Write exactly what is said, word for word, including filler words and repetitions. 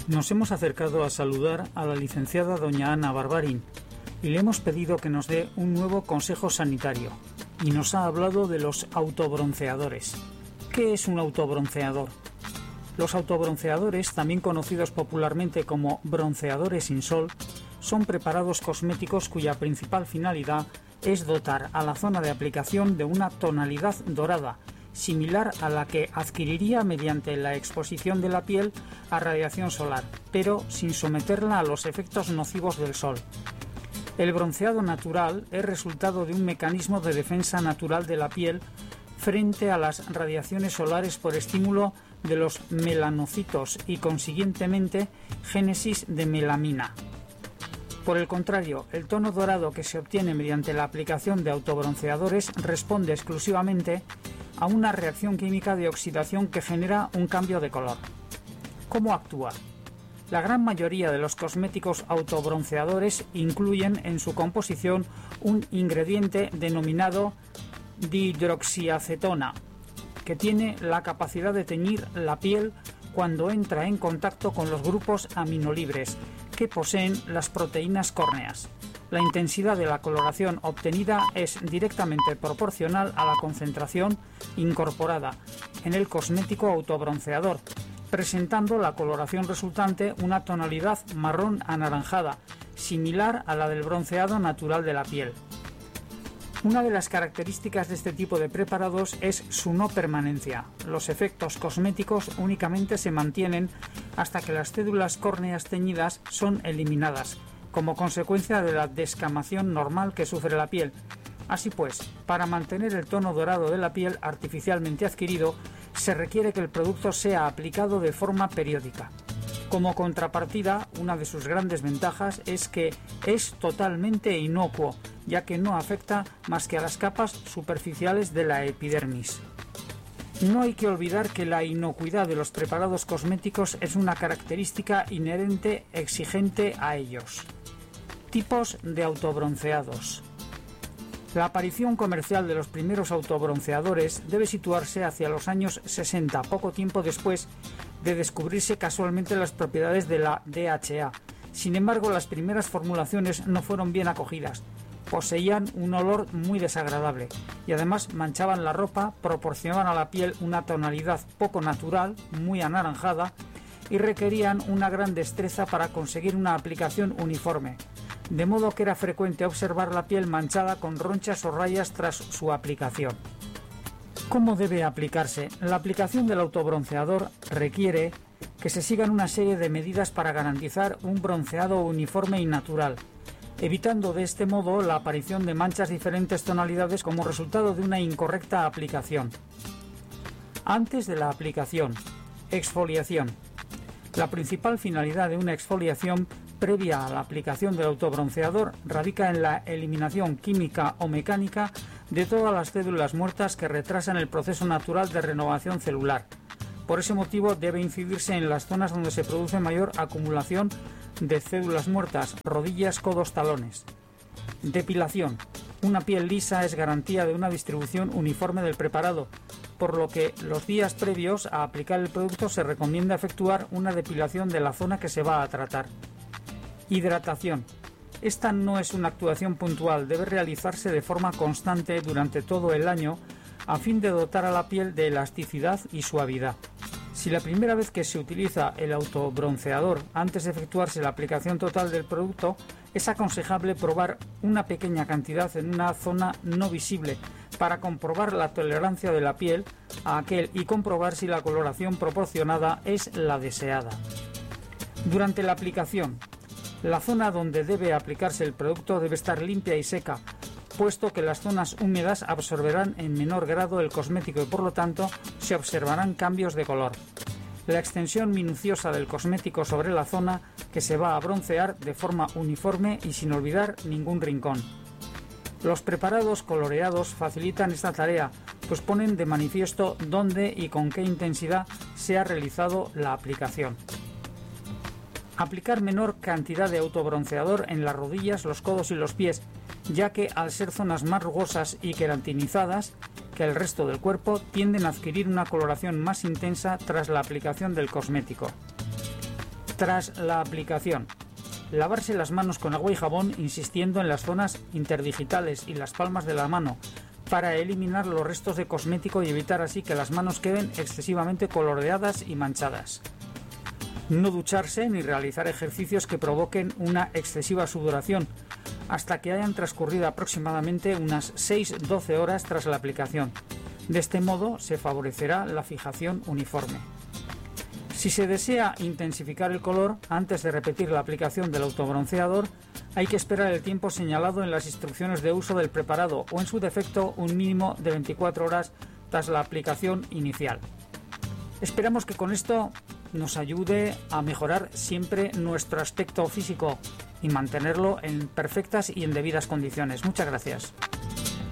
Nos hemos acercado a saludar a la licenciada doña Ana Barbarín y le hemos pedido que nos dé un nuevo consejo sanitario y nos ha hablado de los autobronceadores. ¿Qué es un autobronceador? Los autobronceadores, también conocidos popularmente como bronceadores sin sol, son preparados cosméticos cuya principal finalidad es dotar a la zona de aplicación de una tonalidad dorada, similar a la que adquiriría mediante la exposición de la piel a radiación solar, pero sin someterla a los efectos nocivos del sol. El bronceado natural es resultado de un mecanismo de defensa natural de la piel frente a las radiaciones solares por estímulo de los melanocitos y, consiguientemente, génesis de melamina. Por el contrario, el tono dorado que se obtiene mediante la aplicación de autobronceadores responde exclusivamente a una reacción química de oxidación que genera un cambio de color. ¿Cómo actúa? La gran mayoría de los cosméticos autobronceadores incluyen en su composición un ingrediente denominado dihidroxiacetona, que tiene la capacidad de teñir la piel cuando entra en contacto con los grupos aminolibres que poseen las proteínas córneas. La intensidad de la coloración obtenida es directamente proporcional a la concentración incorporada en el cosmético autobronceador, presentando la coloración resultante una tonalidad marrón anaranjada, similar a la del bronceado natural de la piel. Una de las características de este tipo de preparados es su no permanencia. Los efectos cosméticos únicamente se mantienen hasta que las células córneas teñidas son eliminadas, como consecuencia de la descamación normal que sufre la piel. Así pues, para mantener el tono dorado de la piel artificialmente adquirido, se requiere que el producto sea aplicado de forma periódica. Como contrapartida, una de sus grandes ventajas es que es totalmente inocuo, ya que no afecta más que a las capas superficiales de la epidermis. No hay que olvidar que la inocuidad de los preparados cosméticos es una característica inherente exigente a ellos. Tipos de autobronceados. La aparición comercial de los primeros autobronceadores debe situarse hacia los años sesenta, poco tiempo después de descubrirse casualmente las propiedades de la D H A. Sin embargo, las primeras formulaciones no fueron bien acogidas. Poseían un olor muy desagradable y además manchaban la ropa, proporcionaban a la piel una tonalidad poco natural, muy anaranjada, y requerían una gran destreza para conseguir una aplicación uniforme, de modo que era frecuente observar la piel manchada con ronchas o rayas tras su aplicación. ¿Cómo debe aplicarse? La aplicación del autobronceador requiere que se sigan una serie de medidas para garantizar un bronceado uniforme y natural, evitando de este modo la aparición de manchas de diferentes tonalidades como resultado de una incorrecta aplicación. Antes de la aplicación, exfoliación. La principal finalidad de una exfoliación previa a la aplicación del autobronceador radica en la eliminación química o mecánica de todas las células muertas que retrasan el proceso natural de renovación celular. Por ese motivo debe incidirse en las zonas donde se produce mayor acumulación de células muertas, rodillas, codos, talones. Depilación. Una piel lisa es garantía de una distribución uniforme del preparado, por lo que los días previos a aplicar el producto se recomienda efectuar una depilación de la zona que se va a tratar. Hidratación. Esta no es una actuación puntual, debe realizarse de forma constante durante todo el año a fin de dotar a la piel de elasticidad y suavidad. Si la primera vez que se utiliza el autobronceador antes de efectuarse la aplicación total del producto, es aconsejable probar una pequeña cantidad en una zona no visible para comprobar la tolerancia de la piel a aquel y comprobar si la coloración proporcionada es la deseada. Durante la aplicación, la zona donde debe aplicarse el producto debe estar limpia y seca, puesto que las zonas húmedas absorberán en menor grado el cosmético y por lo tanto se observarán cambios de color. La extensión minuciosa del cosmético sobre la zona que se va a broncear de forma uniforme y sin olvidar ningún rincón. Los preparados coloreados facilitan esta tarea, pues ponen de manifiesto dónde y con qué intensidad se ha realizado la aplicación. Aplicar menor cantidad de autobronceador en las rodillas, los codos y los pies, ya que al ser zonas más rugosas y queratinizadas que el resto del cuerpo, tienden a adquirir una coloración más intensa tras la aplicación del cosmético. Tras la aplicación, lavarse las manos con agua y jabón insistiendo en las zonas interdigitales y las palmas de la mano para eliminar los restos de cosmético y evitar así que las manos queden excesivamente coloreadas y manchadas. No ducharse ni realizar ejercicios que provoquen una excesiva sudoración hasta que hayan transcurrido aproximadamente unas seis a doce horas tras la aplicación. De este modo se favorecerá la fijación uniforme. Si se desea intensificar el color antes de repetir la aplicación del autobronceador, hay que esperar el tiempo señalado en las instrucciones de uso del preparado o en su defecto un mínimo de veinticuatro horas tras la aplicación inicial. Esperamos que con esto nos ayude a mejorar siempre nuestro aspecto físico y mantenerlo en perfectas y en debidas condiciones. Muchas gracias.